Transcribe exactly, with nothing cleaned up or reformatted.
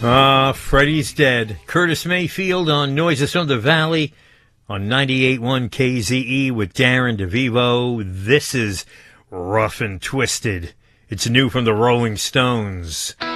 Uh, Freddie's dead. Curtis Mayfield on Noises from the Valley on ninety-eight point one K Z E with Darren DeVivo. This is Rough and Twisted. It's new from the Rolling Stones.